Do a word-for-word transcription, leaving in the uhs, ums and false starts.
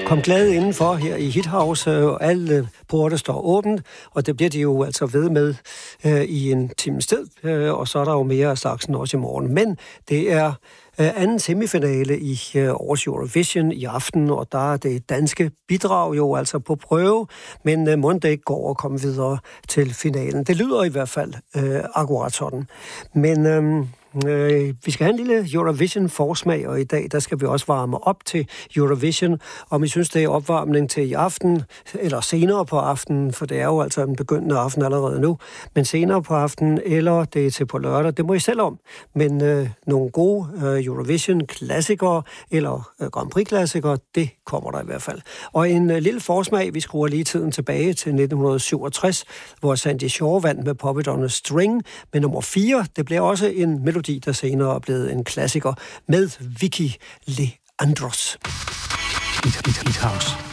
Kom glad indenfor her i Hithouse, og alle porte står åbent, og det bliver de jo altså ved med øh, i en times tid, øh, og så er der jo mere af slagsen også i morgen. Men det er øh, anden semifinale i øh, årets Eurovision i aften, og der er det danske bidrag jo altså på prøve, men øh, må det ikke går at komme videre til finalen. Det lyder i hvert fald øh, akkurat sådan. Men øh, Øh, vi skal have en lille Eurovision-forsmag, og i dag der skal vi også varme op til Eurovision. Om I synes, det er opvarmning til i aften, eller senere på aftenen, for det er jo altså en begyndende aften allerede nu, men senere på aftenen, eller det er til på lørdag, det må I selv om. Men øh, nogle gode øh, Eurovision-klassikere, eller øh, Grand Prix-klassikere, det kommer der i hvert fald. Og en øh, lille forsmag, vi skruer lige tiden tilbage til nitten syvogtres, hvor Sandy Shaw vandt med Pop It On a String med nummer fire. Det bliver også en melodi, der senere er blevet en klassiker med Vicky Leandros. Hithouse.